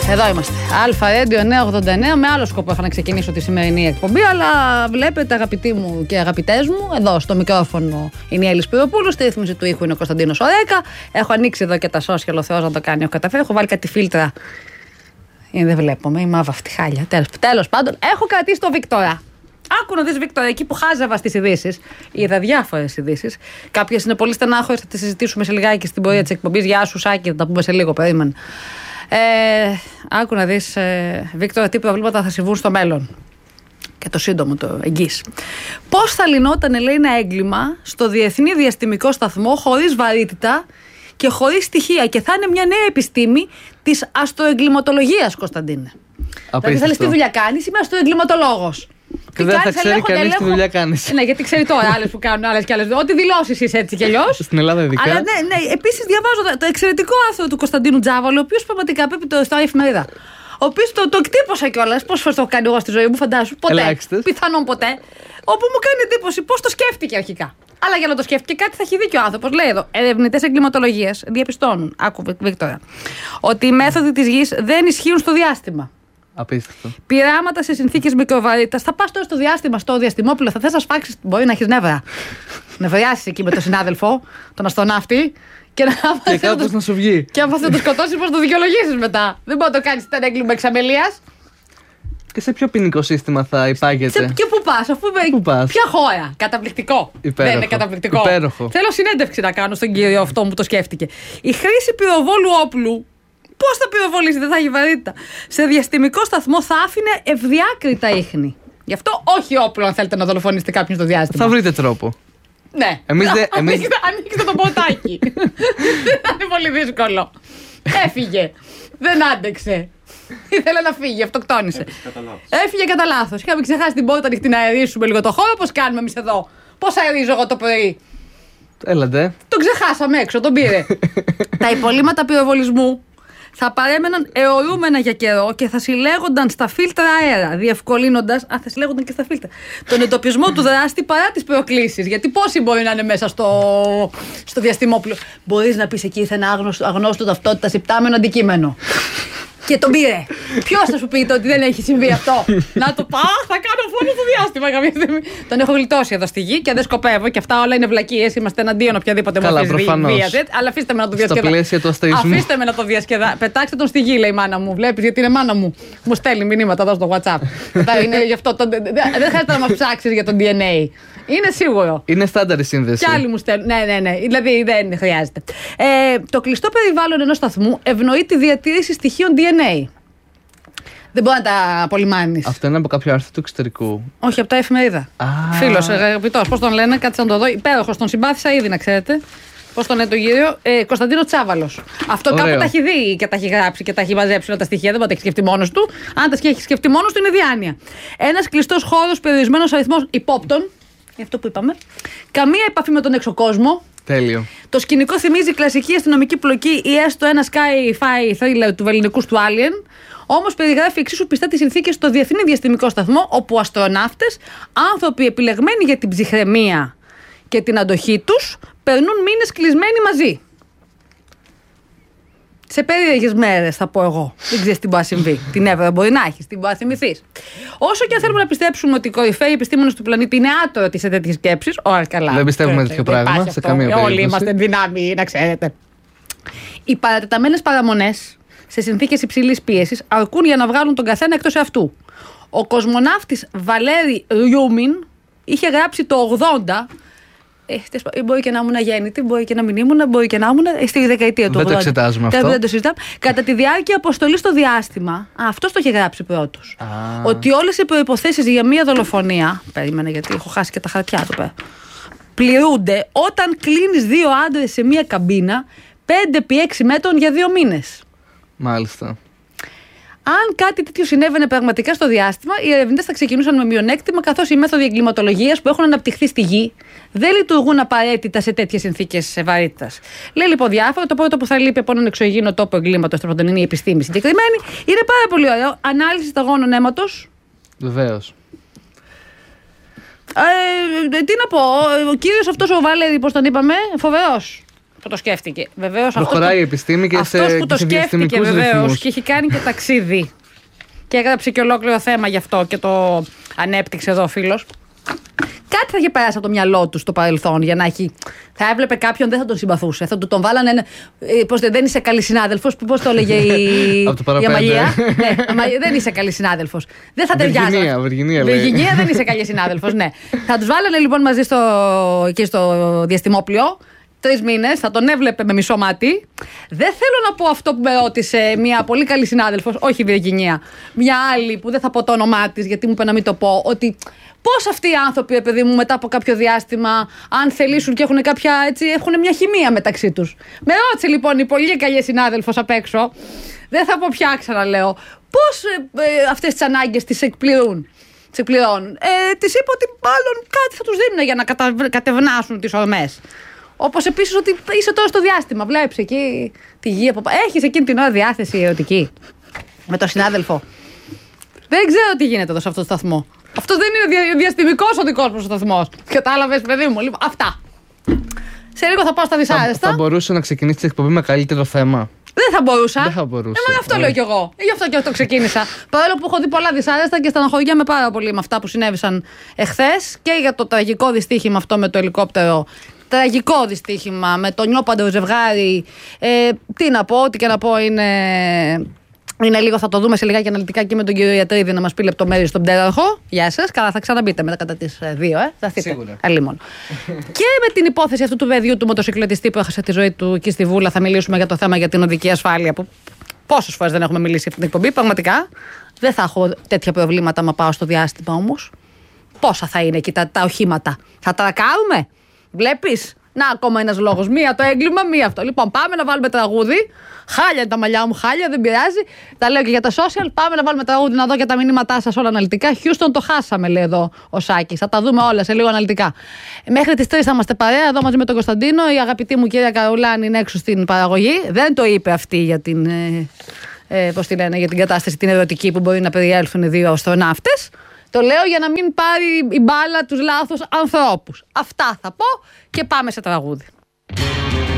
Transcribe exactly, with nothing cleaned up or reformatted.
Εδώ είμαστε. Αλφα Ρέντιο εννιακόσια ογδόντα εννέα. Με άλλο σκοπό είχα να ξεκινήσω τη σημερινή εκπομπή. Αλλά βλέπετε, αγαπητοί μου και αγαπητές μου, εδώ στο μικρόφωνο είναι η Έλλη Σπυροπούλου. Στη ρύθμιση του ήχου είναι ο Κωνσταντίνος Ορέκα. Έχω ανοίξει εδώ και τα social, ο Θεός να το κάνει. Έχω καταφέρει. Έχω βάλει κάτι φίλτρα. Είναι, δεν βλέπουμε. Η μαύρα αυτή χάλια. Τέλος πάντων, έχω κρατήσει το Βίκτορα. Άκου να δεις, Βίκτορα, εκεί που χάζευα στις ειδήσεις. Είδα διάφορες ειδήσεις. Κάποιες είναι πολύ στενάχωρες, θα τις συζητήσουμε σε λιγάκι στην πορεία της εκπομπής. Γεια σου, Σάκη, θα τα πούμε σε λίγο, περίμενε. Ε, άκου να δεις, ε, Βίκτορα, τι προβλήματα θα συμβούν στο μέλλον. Και το σύντομο, το εγγύς. Πώς θα λυνόταν, λέει, ένα έγκλημα στο Διεθνή Διαστημικό Σταθμό χωρίς βαρύτητα και χωρίς στοιχεία. Και θα είναι μια νέα επιστήμη της αστροεγκληματολογίας, Κωνσταντίνε. Δηλαδή, θέλεις τι δουλειά κάνεις, είμαι αστροεγκληματολόγος. Και δεν θα ξέρει κανείς τι δουλειά κάνεις. Ναι, γιατί ξέρει τώρα άλλες που κάνουν άλλες και άλλες. Ό,τι δηλώσεις είσαι έτσι κι αλλιώς. Στην Ελλάδα ειδικά. Αλλά ναι, ναι. Επίσης διαβάζω το εξαιρετικό άρθρο του Κωνσταντίνου Τζάβαλου, ο οποίος πραγματικά πρέπει το στο εφημερίδα. Ο οποίος το, το εκτύπωσα κιόλας. Πόσες φορές το έχω κάνει εγώ στη ζωή μου, φαντάσου. Ποτέ. Ελάχιστες. Πιθανόν ποτέ. Όπου μου κάνει εντύπωση πώς το σκέφτηκε αρχικά. Αλλά για να το σκέφτηκε κάτι θα έχει δίκιο ο άνθρωπος. Λέει εδώ: ερευνητές εγκληματολογίας διαπιστώνουν, άκου Βίκτορα, ότι οι μέθοδοι της γης δεν ισχύουν στο διάστημα. Απίστευτο. Πειράματα σε συνθήκες μικροβαρύτητας. Θα πας τώρα στο διάστημα, στο διαστημόπουλο, θα θες να σφάξεις. Μπορεί να έχεις νεύρα. Νευριάσεις εκεί με τον συνάδελφο, τον αστροναύτη. Και, να και κάπως να σου βγει. Και αν θα το σκοτώσεις, πώς το δικαιολογήσεις μετά. Δεν μπορεί να το κάνεις ένα έγκλημα εξαμελίας. Και σε ποιο ποινικό σύστημα θα υπάγεται. Σε, και πού πας, αφού πού πας? Ποια χώρα. Καταπληκτικό. Υπέροχο. Δεν είναι καταπληκτικό. Υπέροχο. Θέλω συνέντευξη να κάνω στον κύριο αυτό που το σκέφτηκε. Η χρήση πυροβόλου όπλου. Πώς θα πυροβολήσει, δεν θα έχει βαρύτητα. Σε διαστημικό σταθμό θα άφηνε ευδιάκριτα ίχνη. Γι' αυτό όχι όπλο, αν θέλετε να δολοφονήσετε κάποιον στο διάστημα. Θα βρείτε τρόπο. Ναι. Εμείς δε, εμείς... Ανοίξτε, ανοίξτε το ποτάκι. Δεν είναι πολύ δύσκολο. Έφυγε. Δεν άντεξε. Ήθελε να φύγει, αυτοκτόνησε. Έφυγε κατά λάθος. Είχαμε ξεχάσει την πόρτα ανοιχτή να αερίσουμε λίγο το χώρο. Πώς κάνουμε εμείς εδώ. Πώς αερίζω εγώ το πρωί. Έλατε. Τον ξεχάσαμε έξω, τον πήρε. Τα υπολείμματα πυροβολισμού θα παρέμεναν αιωρούμενα για καιρό και θα συλλέγονταν στα φίλτρα αέρα, διευκολύνοντας. Α, θα συλλέγονταν και στα φίλτρα. Τον εντοπισμό του δράστη παρά τις προκλήσεις. Γιατί πόσοι μπορεί να είναι μέσα στο, στο διαστημόπλο. Μπορείς να πεις εκεί ήρθε ένα άγνωστο, αγνώστο ταυτότητα υπτάμενο αντικείμενο. Και τον πήρε. Ποιος θα σου πει ότι δεν έχει συμβεί αυτό. Να το πάω, θα κάνω φόνο στο διάστημα κάποια στιγμή. Τον έχω γλιτώσει εδώ στη γη και δεν σκοπεύω και αυτά όλα είναι βλακίες. Είμαστε εναντίον οποιαδήποτε μορφή βίας. Αλλά αφήστε με να το διασκεδάσω. Στο πλαίσιο του αστεϊσμού. Αφήστε με να το διασκεδάσω. Πετάξτε τον στη γη, λέει η μάνα μου. Βλέπεις, γιατί είναι μάνα μου. Μου στέλνει μηνύματα εδώ στο WhatsApp. είναι γι' αυτό, το, δεν χρειάζεται να μας ψάξεις για το ντι εν έι. Είναι σίγουρο. Είναι στάνταρ η σύνδεση. Κι άλλοι μου στέλνουν. Ναι, ναι, ναι. Δηλαδή δεν χρειάζεται. Ε, το κλειστό περιβάλλον ενός σταθμού ευνοεί τη διατήρηση στοιχείων ντι εν έι. Δεν μπορεί να τα απολυμάνεις. Αυτό είναι από κάποιο άρθρο του εξωτερικού. Όχι, από τα εφημερίδα. Φίλος, αγαπητός, πώς τον λένε, κάτσε να το δω. Υπέροχος, τον συμπάθησα ήδη, να ξέρετε. Πώς τον λένε τον κύριο, ε, Κωνσταντίνο Τσάβαλος. Αυτό Ωραίο. Κάπου τα έχει δει και τα έχει γράψει και τα έχει μαζέψει όλα τα στοιχεία. Δεν μπορεί να τα έχει σκεφτεί μόνος του. Αν τα έχει σκεφτεί μόνος του, είναι διάνοια. Ένας κλειστός χώρος, περιορισμένος αριθμός υπόπτων. Αυτό που είπαμε. Καμία επαφή με τον έξω κόσμο. Τέλειο. Το σκηνικό θυμίζει κλασική αστυνομική πλοκή ή έστω ένα sci-fi thriller του βελληνικού του Alien. Όμως περιγράφει εξίσου πιστά τις συνθήκες στο Διεθνή Διαστημικό Σταθμό, όπου αστροναύτες, άνθρωποι επιλεγμένοι για την ψυχραιμία και την αντοχή τους, περνούν μήνες κλεισμένοι μαζί. Σε περίεργες μέρες, θα πω εγώ. Δεν ξέρεις τι μπορεί να συμβεί. Την έβρα μπορεί να έχεις, τι μπορεί να θυμηθείς. Όσο και αν θέλουμε να πιστέψουμε ότι οι κορυφαίοι επιστήμονες του πλανήτη είναι άτοροι σε τέτοιες σκέψεις, ωραία, καλά. Δεν πιστεύουμε τέτοιο πράγμα σε καμία περίπτωση. Όλοι είμαστε δυνάμοι, να ξέρετε. Οι παρατεταμένες παραμονές σε συνθήκες υψηλής πίεσης αρκούν για να βγάλουν τον καθένα εκτός αυτού. Ο κοσμοναύτης Βαλέρι Ριούμιν είχε γράψει το ογδόντα. Ε, μπορεί και να ήμουν αγέννητη, μπορεί και να μην ήμουν, μπορεί και να ήμουν στη δεκαετία του ογδόντα. Δεν το εξετάζουμε αυτό. Δεν το συζητάμε. Κατά τη διάρκεια αποστολής στο διάστημα, αυτό το είχε γράψει πρώτος. Α. Ότι όλες οι προϋποθέσεις για μία δολοφονία. Περίμενε, γιατί έχω χάσει και τα χαρτιά του. Πληρούνται όταν κλείνεις δύο άντρες σε μία καμπίνα πέντε επί έξι μέτρων για δύο μήνες. Μάλιστα. Αν κάτι τέτοιο συνέβαινε πραγματικά στο διάστημα, οι ερευνητές θα ξεκινούσαν με μειονέκτημα, καθώς οι μέθοδοι εγκληματολογίας που έχουν αναπτυχθεί στη γη δεν λειτουργούν απαραίτητα σε τέτοιες συνθήκες βαρύτητας. Λέει λοιπόν διάφορα. Το πρώτο που θα λείπει από έναν εξωγήινο τόπο εγκλήματος, τροφοντων, είναι η επιστήμη συγκεκριμένη. Είναι πάρα πολύ ωραίο. Ανάλυση σταγόνων αίματος. Βεβαίως. Ε, τι να πω, ο κύριος αυτός ο Βάλερη, πώς τον είπαμε, φοβερός. που το σκέφτηκε. Βεβαίως, προχωράει το... η επιστήμη και αυτός σε, που το σε σκέφτηκε βεβαίως και έχει κάνει και ταξίδι. Και έγραψε και ολόκληρο θέμα γι' αυτό και το ανέπτυξε εδώ ο φίλος. Κάτι θα είχε περάσει από το μυαλό του στο παρελθόν για να έχει. Θα έβλεπε κάποιον, δεν θα τον συμπαθούσε. Θα του τον βάλανε. Ένα... Πώς, δεν είσαι καλή συνάδελφος. Πώς το έλεγε η, η Αμαλία. Ναι, δεν είσαι καλή συνάδελφος. Δεν θα ταιριάζει. Βυργινία, Βυργινία, λέει. Βυργινία, δεν είσαι καλή συνάδελφος. Ναι. Θα τους βάλανε λοιπόν μαζί στο, εκεί στο διαστημόπλιο. Τρεις μήνες, θα τον έβλεπε με μισό μάτι. Δεν θέλω να πω αυτό που με ρώτησε μια πολύ καλή συνάδελφος, όχι η Βυργινία. Μια άλλη που δεν θα πω το όνομά της, γιατί μου είπε να μην το πω, ότι πώς αυτοί οι άνθρωποι, παιδί μου, μετά από κάποιο διάστημα, αν θελήσουν και έχουν κάποια έτσι, έχουν μια χημεία μεταξύ τους. Με ρώτησε λοιπόν η πολύ καλή συνάδελφος απ' έξω, δεν θα πω πια, ξαναλέω, πώς ε, ε, αυτές τις ανάγκες τις εκπληρούν. Τις εκπληρώνουν. Ε, της είπα ότι μάλλον κάτι θα τους δίνουν για να κατα... κατευνάσουν τις ορμές. Όπως επίσης ότι είσαι τώρα στο διάστημα. Βλέπεις εκεί τη γη από πάνω. Έχεις εκείνη την ώρα διάθεση ερωτική με τον συνάδελφο. Δεν ξέρω τι γίνεται εδώ σε αυτό το σταθμό. Αυτό δεν είναι δια, διαστημικός ο δικός μου σταθμός. Κατάλαβες, παιδί μου. Λοιπόν, αυτά. Σε λίγο θα πάω στα δυσάρεστα. Θα, θα μπορούσε να ξεκινήσει την εκπομπή με καλύτερο θέμα. Δεν θα μπορούσα. Δεν θα μπορούσα. Ε, μα αυτό λέω κι εγώ. Γι' αυτό και το ξεκίνησα. Παρόλο που έχω δει πολλά δυσάρεστα και στεναχωριέμαι πάρα πολύ με αυτά που συνέβησαν εχθές και για το τραγικό δυστύχημα αυτό με το ελικόπτερο. Τραγικό δυστύχημα με το νιόπαντο ζευγάρι. Ε, τι να πω, ό,τι και να πω είναι, είναι λίγο, θα το δούμε σε λιγάκι αναλυτικά και με τον κύριο Ιατρίδη να μας πει λεπτομέρειες στον πτέραρχο. Γεια σας. Καλά, θα ξαναμπείτε μετά κατά τις δύο, ε. Θα έρθετε. Αλλήμον. Και με την υπόθεση αυτού του παιδιού του μοτοσυκλετιστή που έχασε τη ζωή του εκεί στη Βούλα, θα μιλήσουμε για το θέμα για την οδική ασφάλεια. Που πόσες φορές δεν έχουμε μιλήσει για αυτή την εκπομπή. Πραγματικά δεν θα έχω τέτοια προβλήματα μα πάω στο διάστημα όμως. Πόσα θα είναι εκεί τα, τα οχήματα. Θα τρακάρουμε. Βλέπεις, να ακόμα ένας λόγος. Μία το έγκλημα, μία αυτό. Λοιπόν, πάμε να βάλουμε τραγούδι. Χάλια είναι τα μαλλιά μου, χάλια, δεν πειράζει. Τα λέω και για τα social. Πάμε να βάλουμε τραγούδι να δω και τα μηνύματά σας όλα αναλυτικά. Houston το χάσαμε, λέει εδώ ο Σάκης. Θα τα δούμε όλα σε λίγο αναλυτικά. Μέχρι τις τρεις θα είμαστε παρέα εδώ μαζί με τον Κωνσταντίνο. Η αγαπητή μου κυρία Καρουλάνη είναι έξω στην παραγωγή. Δεν το είπε αυτή για την, ε, ε, πώς τη λένε, για την κατάσταση την ερωτική που μπορεί να περιέλθουν οι δύο αστροναύτες. Το λέω για να μην πάρει η μπάλα τους λάθος ανθρώπους. Αυτά θα πω και πάμε σε τραγούδι.